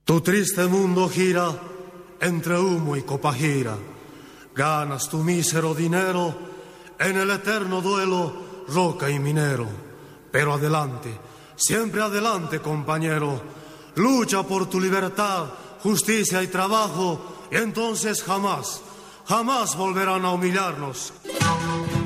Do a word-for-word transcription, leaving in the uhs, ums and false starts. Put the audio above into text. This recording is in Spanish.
Tu triste mundo gira entre humo y copagira. Ganas tu mísero dinero en el eterno duelo, roca y minero. Pero adelante, siempre adelante, compañero. Lucha por tu libertad, justicia y trabajo, y entonces jamás, jamás volverán a humillarnos.